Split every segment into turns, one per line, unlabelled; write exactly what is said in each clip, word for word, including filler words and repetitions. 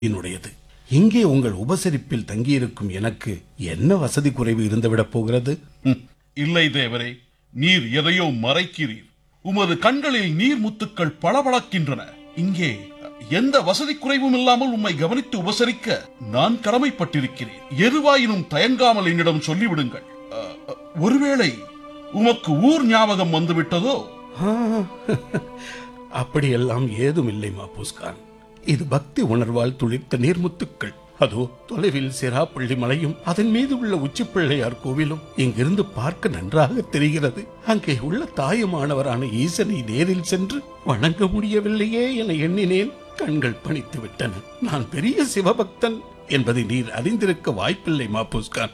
என்னுடையது. இங்கே உங்கள் உபசரிப்பில் தங்கியிருக்கும் எனக்கு என்ன வசதி குறைவு இருந்துவிடப் போகிறது?
இல்லை தேவரே, நீர் எதையோ மறைக்கிறீர். உமது கண்களில் நீர் முத்துக்கள் பளபளக்கின்றன. இங்கே எந்த வசதி குறைவும் இல்லாமல் உம்மை கவனித்து உபசரிக்க நான் கடமைப்பட்டிருக்கிறேன். எதுவாயினும் தயங்காமல் என்னிடம் சொல்லிவிடுங்கள். ஒருவேளை உமக்கு ஊர் ஞாபகம் வந்துவிட்டதோ?
அப்படியெல்லாம் ஏதும் இல்லை மாபூஸ்கான். இது பக்தி உணர்வால் துளிர்த்த நீர்முத்துக்கள். அதோ தொலைவில் சிராப்பள்ளி மலையும் அதன் மீது உள்ள உச்சிப்பிள்ளையார் கோவிலும் இங்கிருந்து பார்க்க நன்றாக தெரிகிறது. அங்கே உள்ள தாயுமானவரான ஈசனை நேரில் சென்று வணங்க முடியவில்லையே என எண்ணினேன். கண்கள் பணித்து விட்டன. நான் பெரிய சிவபக்தன் என்பதை நீர் அறிந்திருக்க வாய்ப்பில்லை மாபூஸ்கான்.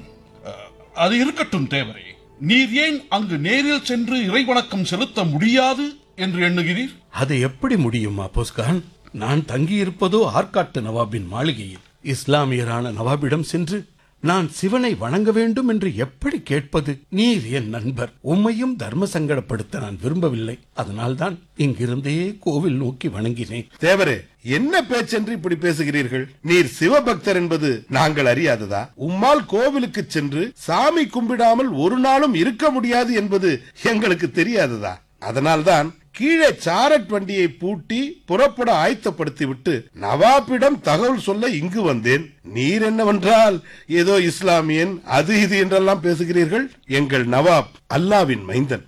அது இருக்கட்டும் தேவரே. நீர் ஏன் அங்கு நேரில் சென்று இறைவணக்கம் செலுத்த முடியாது என்று எண்ணுகிறீர்?
அது எப்படி முடியும் மாபூஸ்கான்? நான் தங்கியிருப்பதோ ஆற்காட்டு நவாபின் மாளிகையில். இஸ்லாமியரான நவாபிடம் சென்று நான் சிவனை வணங்க வேண்டும் என்று எப்படி கேட்பது? நீர் என் நண்பர். உம்மையும் தர்ம சங்கடப்படுத்த நான் விரும்பவில்லை. அதனால்தான் இங்கிருந்தே கோவில் நோக்கி வணங்கினேன்.
தேவரே, என்ன பேச்சென்று இப்படி பேசுகிறீர்கள்? நீர் சிவபக்தர் என்பது நாங்கள் அறியாததா? உம்மால் கோவிலுக்கு சென்று சாமி கும்பிடாமல் ஒரு நாளும் இருக்க முடியாது என்பது எங்களுக்கு தெரியாததா? அதனால்தான் கீழே சாரட் வண்டியை பூட்டி புறப்பட ஆயத்தப்படுத்திவிட்டு நவாபிடம் தகவல் சொல்ல இங்கு வந்தேன். நீர் என்னவென்றால் ஏதோ இஸ்லாமியன் அது இது என்றெல்லாம் பேசுகிறீர்கள். எங்கள் நவாப் அல்லாவின் மைந்தன்.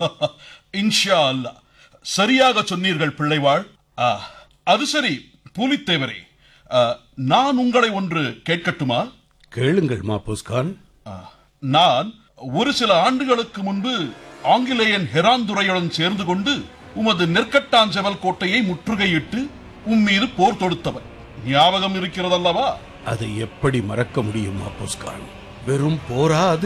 இன்ஷா அல்லாஹ். சரியாக சொன்னீர்கள் பிள்ளைவாள். அது சரி பூலித்தேவரே, நான் உங்களை ஒன்று கேட்கட்டுமா?
கேளுங்கள் மாபூஸ்கான்.
நான் ஒரு சில ஆண்டுகளுக்கு முன்பு ஆங்கிலேயன் ஹெராந்துரையுடன் சேர்ந்து கொண்டு உமது நெற்கட்டாஞ்செவல் கோட்டையை முற்றுகையிட்டு உம்மீது போர் தொடுத்தவன் ஞாபகம் இருக்கிறதல்லவா?
அதை எப்படி மறக்க முடியும் மாபூஸ்கான்? வெறும் போராது.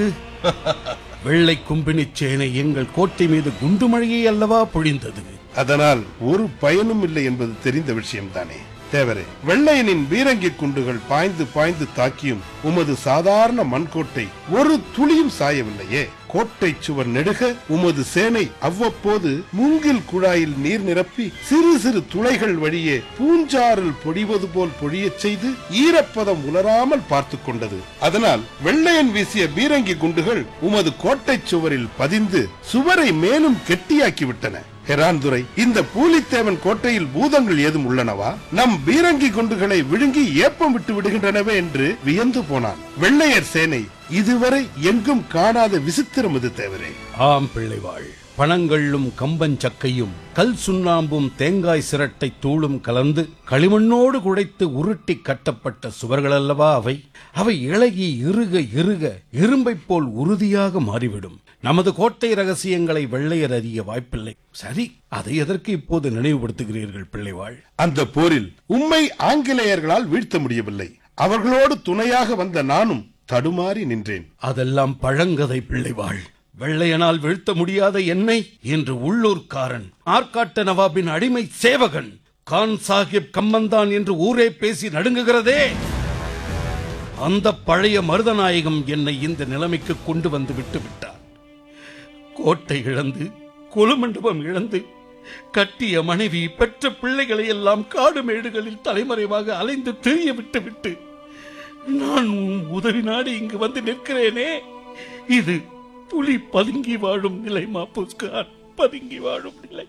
வெள்ளை கும்பினி சேனை எங்கள் கோட்டை மீது குண்டுமழையை அல்லவா பொழிந்தது.
அதனால் ஒரு பயனும் இல்லை என்பது தெரிந்த விஷயம்தானே தேவரே. வெள்ளையனின் பீரங்கி குண்டுகள் பாய்ந்து பாய்ந்து தாக்கியும் உமது சாதாரண மண்கோட்டை ஒரு துளியும் சாயவில்லையே. கோட்டை சுவர் நெடுக உமது சேனை அவ்வப்போது மூங்கில் குழாயில் நீர் நிரப்பி சிறு சிறு துளைகள் வழியே பூஞ்சாரல் பொழிவது போல் பொழியச் செய்து ஈரப்பதம் உலராமல் பார்த்து கொண்டது. அதனால் வெள்ளையன் வீசிய பீரங்கி குண்டுகள் உமது கோட்டை சுவரில் பதிந்து சுவரை மேலும் கெட்டியாக்கி விட்டன. ஹெராந்துரை, இந்த பூலித்தேவன் கோட்டையில் பூதங்கள் ஏதும் உள்ளனவா? நம் பீரங்கி குண்டுகளை விழுங்கி ஏப்பம் விட்டு விடுகின்றனவே என்று வியந்து போனான். வெள்ளையர் சேனை இதுவரை எங்கும் காணாத விசித்திரம் இது தேவரே.
ஆம் பிள்ளைவாள். பணங்களும் கம்பஞ்சக்கையும் கல் சுண்ணாம்பும் தேங்காய் சிரட்டை தூளும் கலந்து களிமண்ணோடு குடைத்து உருட்டி கட்டப்பட்ட சுவர்கள் அல்லவா அவை. அவை இளகி இறுக இறுக இரும்பை போல் உறுதியாக மாறிவிடும். நமது கோட்டை ரகசியங்களை வெள்ளையர் அறிய வாய்ப்பில்லை. சரி, அதை எதற்கு இப்போது நினைவுபடுத்துகிறீர்கள் பிள்ளைவாள்?
அந்த போரில் உம்மை ஆங்கிலேயர்களால் வீழ்த்த முடியவில்லை. அவர்களோடு துணையாக வந்த நானும் தடுமாறி நின்றேன்.
அதெல்லாம் பழங்கதை பிள்ளைவாள். வெள்ளையனால் வீழ்த்த முடியாத என்னை இன்று உள்ளூர்காரன், ஆற்காட்டு நவாபின் அடிமை சேவகன் கான் சாஹிப் கம்மந்தான் என்று ஊரே பேசி நடுங்குகிறதே. அந்த பழைய மருதநாயகம் என்னை இந்த நிலைமைக்கு கொண்டு வந்து விட்டு விட்டார். கோட்டை இழந்து, கொலுமண்டபம் இழந்து, கட்டிய மனைவி, பெற்ற பிள்ளைகளை எல்லாம் காடு மேடுகளில் தலைமறைவாக அலைந்து திரிய விட்டு விட்டு நான் உதவி நாடி இங்கு வந்து நிற்கிறேனே. இது புலி பதுங்கி வாழும் நிலை மாபூஸ்கான், பதுங்கி வாழும் நிலை.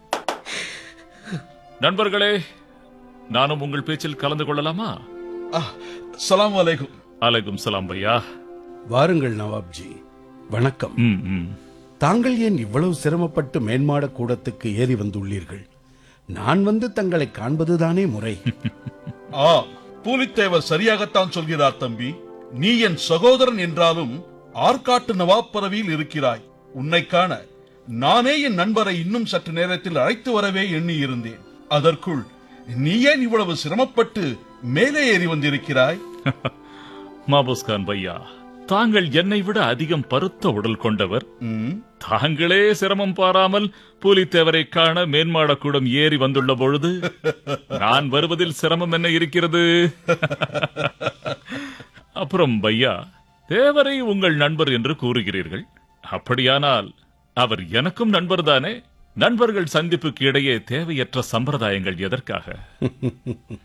நண்பர்களே, நானும் உங்கள் பேச்சில் கலந்து கொள்ளலாமா?
சலாம் அலைக்கும்.
அலைக்கும் சலாம் பையா.
வாருங்கள் நவாப்ஜி. வணக்கம். தாங்கள் ஏன் இவ்வளவு சிரமப்பட்டு மேன்மாட கூடத்துக்கு ஏறி வந்துள்ளீர்கள்? நான் வந்து தங்களை காண்பதுதானே முறை.
ஆ, பூலித்தேவர் சரியாகத்தான் சொல்கிறார் தம்பி. நீ என் சகோதரன் என்றாலும் ஆற்காட்டு நவாப் பதவியில் இருக்கிறாய். உன்னை காண நானே என் நண்பரை இன்னும் சற்று நேரத்தில் அழைத்து வரவே எண்ணி இருந்தேன். அதற்குள் நீ ஏன் இவ்வளவு சிரமப்பட்டு மேலே ஏறி வந்திருக்கிறாய்?
மாபூஸ்கான் பையா, தாங்கள் என்னை விட அதிகம் பருத்த உடல் கொண்டவர். தாங்களே சிரமம் பாராமல் பூலித்தேவரை காண மேன்மாடக்கூடம் ஏறி வந்துள்ள பொழுது நான் வருவதில் சிரமம் என்ன இருக்கிறது? அப்புறம் பையா, தேவரை உங்கள் நண்பர் என்று கூறுகிறீர்கள். அப்படியானால் அவர் எனக்கும் நண்பர் தானே? நண்பர்கள் சந்திப்புக்கு இடையே தேவையற்ற சம்பிரதாயங்கள் எதற்காக?